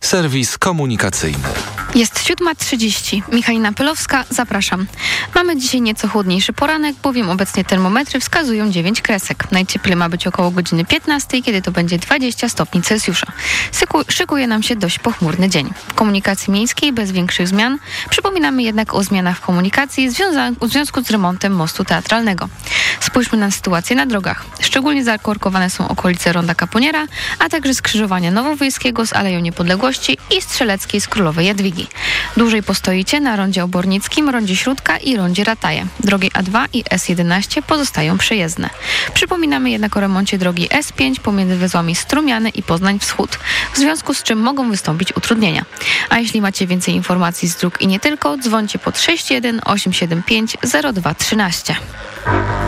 Serwis komunikacyjny. Jest 7:30. Michalina Pylowska, zapraszam. Mamy dzisiaj nieco chłodniejszy poranek, bowiem obecnie termometry wskazują 9 kresek. Najcieplej ma być około godziny 15, kiedy to będzie 20 stopni Celsjusza. Szykuje nam się dość pochmurny dzień. W komunikacji miejskiej bez większych zmian. Przypominamy jednak o zmianach w komunikacji w związku z remontem mostu teatralnego. Spójrzmy na sytuację na drogach. Szczególnie zakorkowane są okolice Ronda Kaponiera, a także skrzyżowania Nowowiejskiego z Aleją Niepodległości i Strzeleckiej z Królowej Jadwigi. Dłużej postoicie na rondzie Obornickim, rondzie Śródka i rondzie Rataje. Drogi A2 i S11 pozostają przejezdne. Przypominamy jednak o remoncie drogi S5 pomiędzy węzłami Strumiany i Poznań Wschód, w związku z czym mogą wystąpić utrudnienia. A jeśli macie więcej informacji z dróg i nie tylko, dzwońcie pod 61 875 0213.